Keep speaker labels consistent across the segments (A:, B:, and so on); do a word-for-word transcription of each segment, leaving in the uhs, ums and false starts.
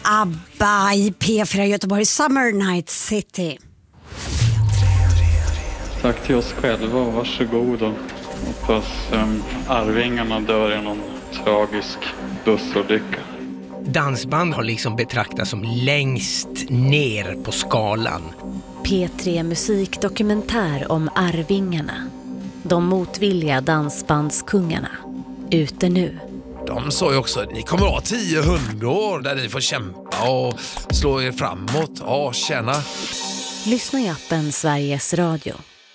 A: ABBA i P fyra Göteborg Summer Night City.
B: Tack till oss själva och varsågod. Hoppas um, Arvingarna dör i någon tragisk bussolycka.
C: Dansband har liksom betraktats som längst ner på skalan.
D: P tre musikdokumentär om Arvingarna. De motvilliga dansbandskungarna. Ute nu.
E: De sa ju också, ni kommer ha tio hundår där ni får kämpa och slå er framåt. Ja, tjena.
D: Lyssna i appen Sveriges Radio.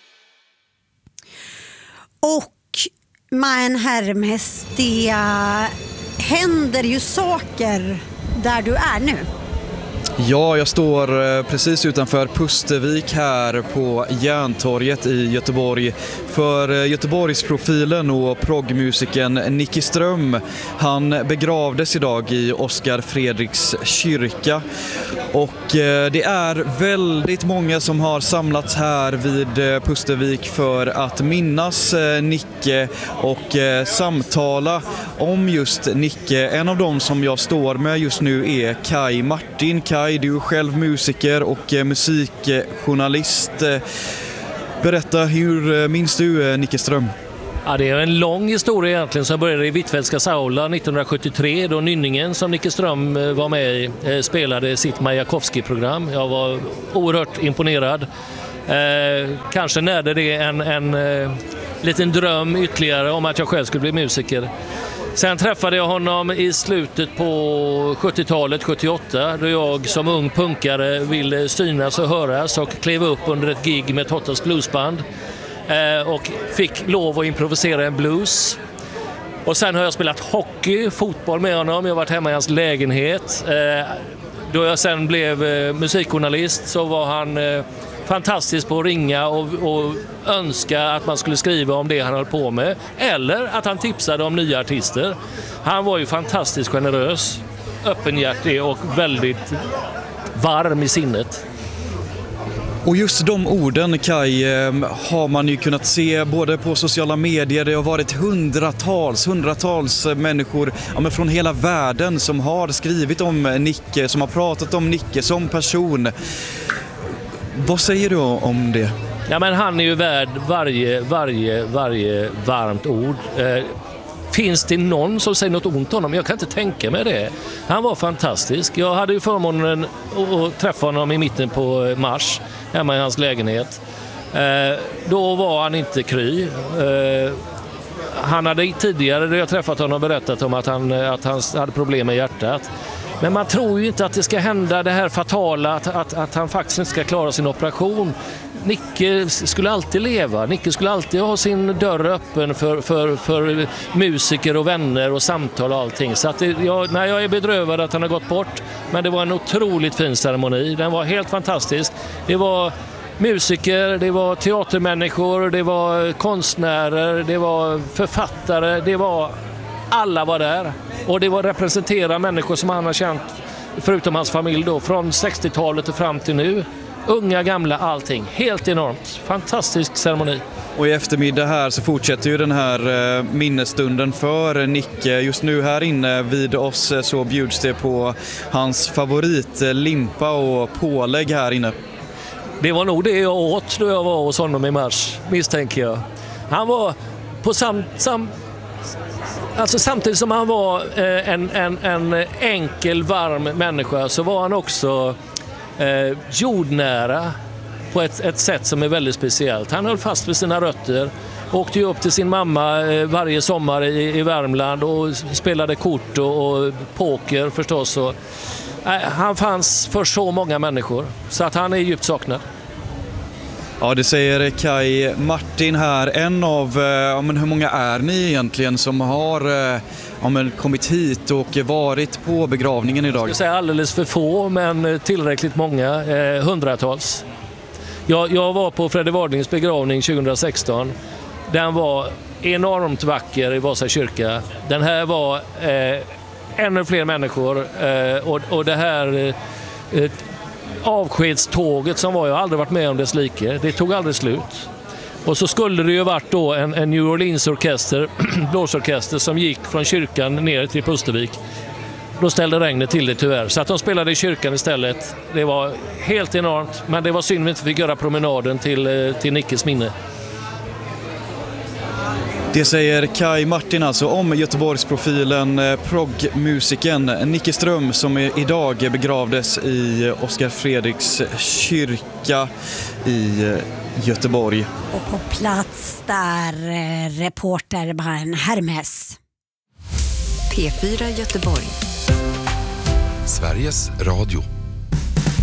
A: Och man Hermes, det händer ju saker där du är nu.
F: Ja, jag står precis utanför Pustervik här på Järntorget i Göteborg för Göteborgsprofilen och proggmusikern Nicky Ström. Han begravdes idag i Oskar Fredriks kyrka och det är väldigt många som har samlats här vid Pustervik för att minnas Nicke och samtala om just Nicke. En av dem som jag står med just nu är Kai Martin. Kai, du är själv musiker och musikjournalist. Berätta, hur minns du Nicky Ström?
G: Ja, det är en lång historia egentligen som började i Hvitfeldtska Saula nittonhundrasjuttiotre då Nynningen som Nicky Ström var med i spelade sitt Majakovskij-program. Jag var oerhört imponerad. Eh, kanske närde det en, en eh, liten dröm ytterligare om att jag själv skulle bli musiker. Sen träffade jag honom i slutet på sjuttiotalet, sjuttioåtta, då jag som ung punkare ville synas och höras och klev upp under ett gig med Tottas bluesband eh, och fick lov att improvisera en blues. Och sen har jag spelat hockey, fotboll med honom. Jag har varit hemma i hans lägenhet. Eh, då jag sen blev eh, musikjournalist så var han eh, fantastisk på att ringa och, och önska att man skulle skriva om det han höll på med. Eller att han tipsade om nya artister. Han var ju fantastiskt generös, öppenhjärtig och väldigt varm i sinnet.
F: Och just de orden, Kai, har man ju kunnat se både på sociala medier. Det har varit hundratals, hundratals människor ja, men från hela världen som har skrivit om Nicke, som har pratat om Nicke som person. Vad säger du om det?
G: Ja, men han är ju värd varje, varje, varje varmt ord. Eh, finns det någon som säger något ont om honom? Jag kan inte tänka mig det. Han var fantastisk. Jag hade ju förmånen att träffa honom i mitten på mars hemma i hans lägenhet. Eh, då var han inte kry. Eh, han hade tidigare, då jag träffat honom, berättat om att han, att han hade problem med hjärtat. Men man tror ju inte att det ska hända det här fatala, att, att, att han faktiskt inte ska klara sin operation. Nicke skulle alltid leva. Nicke skulle alltid ha sin dörr öppen för, för, för musiker och vänner och samtal och allting. Så att det, jag, nej, jag är bedrövad att han har gått bort. Men det var en otroligt fin ceremoni. Den var helt fantastisk. Det var musiker, det var teatermänniskor, det var konstnärer, det var författare, det var... Alla var där och det var representera människor som han har känt, förutom hans familj då, från sextiotalet och fram till nu. Unga, gamla, allting. Helt enormt. Fantastisk ceremoni.
F: Och i eftermiddag här så fortsätter ju den här minnesstunden för Nicke. Just nu här inne vid oss så bjuds det på hans favorit limpa och pålägg här inne.
G: Det var nog det jag åt då jag var hos honom i mars, misstänker jag. Han var på sam... sam Alltså samtidigt som han var eh, en, en, en enkel, varm människa så var han också eh, jordnära på ett, ett sätt som är väldigt speciellt. Han höll fast vid sina rötter, åkte ju upp till sin mamma eh, varje sommar i, i Värmland och spelade kort och, och poker förstås. Och, eh, han fanns för så många människor så att han är djupt saknad.
F: Ja, det säger Kai Martin här. En av, ja, men hur många är ni egentligen som har ja, men kommit hit och varit på begravningen idag? Jag
G: ska säga alldeles för få, men tillräckligt många, eh, hundratals. Jag, jag var på Fredrik Wadlings begravning tjugohundrasexton. Den var enormt vacker i Vasa kyrka. Den här var eh, ännu fler människor eh, och, och det här... Eh, avskedståget som var, jag har aldrig varit med om dess like. Det tog aldrig slut. Och så skulle det ju varit då en, en New Orleans orkester, blåsorkester som gick från kyrkan ner till Pustervik. då ställde regnet till det tyvärr. Så att de spelade i kyrkan istället. Det var helt enormt, men det var synd att vi inte fick göra promenaden till, till Nickes minne.
F: Det säger Kai Martin alltså om Göteborgsprofilen, proggmusikern Nicke Ström, som idag begravdes i Oskar Fredriks kyrka i Göteborg.
A: Och på plats där reporter Brian Hermes.
H: P fyra Göteborg.
I: Sveriges Radio.